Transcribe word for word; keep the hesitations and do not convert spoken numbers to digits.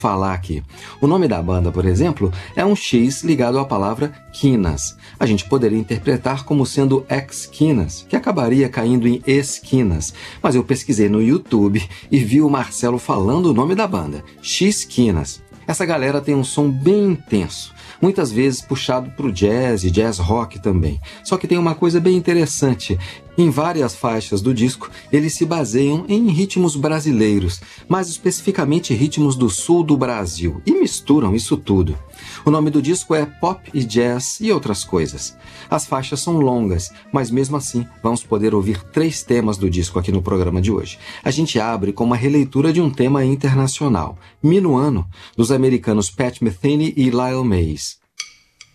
falar aqui. O nome da banda, por exemplo, é um X ligado à palavra quinas. A gente poderia interpretar como sendo ex-quinas, que acabaria caindo em esquinas. Mas eu pesquisei no YouTube e vi o Marcelo falando o nome da banda, X-Quinas. Essa galera tem um som bem intenso, muitas vezes puxado para o jazz e jazz rock também. Só que tem uma coisa bem interessante. Em várias faixas do disco, eles se baseiam em ritmos brasileiros, mais especificamente ritmos do sul do Brasil, e misturam isso tudo. O nome do disco é Pop e Jazz e outras coisas. As faixas são longas, mas mesmo assim vamos poder ouvir três temas do disco aqui no programa de hoje. A gente abre com uma releitura de um tema internacional, Minuano, dos americanos Pat Metheny e Lyle Mays.